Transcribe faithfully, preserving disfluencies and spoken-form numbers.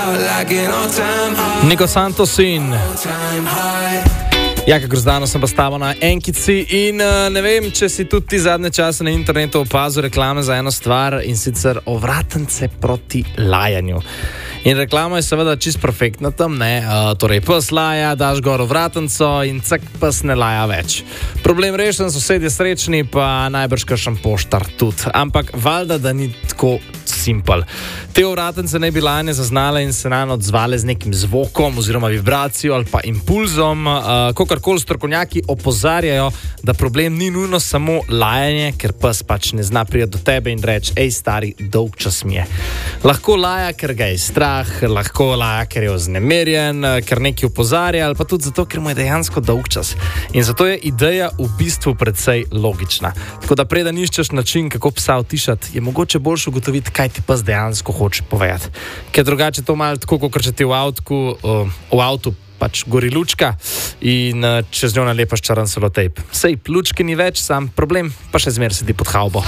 Niko Santos in ja, kako zdano sem postavil na enkici in uh, ne vem, če si tudi ti zadnje čase na internetu opazil reklame za eno stvar in sicer ovratence proti lajanju. In reklama je seveda čist perfektna tam, ne, uh, torej pes laja, daš gor ovratenco in cak pes ne laja več. Problem rešen, sosedje srečni, pa najbrž kakšen poštar tudi. Ampak valjda, da ni tako simpel. Te ovratence ne bi lajanje zaznale in se nanj odzvale z nekim zvokom oziroma vibracijo ali pa impulzom. Uh, Kokarkoli strokovnjaki opozarjajo, da problem ni nujno samo lajanje, ker pes pač ne zna priti do tebe in reči, ej stari, dolg čas mi je. Lahko laja, ker ga je strah, lahko laja, ker je vznemirjen, ker nekaj opozarja ali pa tudi zato, ker mu je dejansko dolg čas. In zato je ideja v bistvu precej logična. Tako da preden iščeš način, kako psa utišati, je mogoče boljše ugotoviti, kaj ti pes dejansko hoče povedati. Ker drugače to malo tako, kot če ti v avtu, uh, v avtu pač gori lučka in uh, čez njo nalepaš čaran selotejp. Sej, lučke ni več, sam problem pa še zmer sedi pod havbo.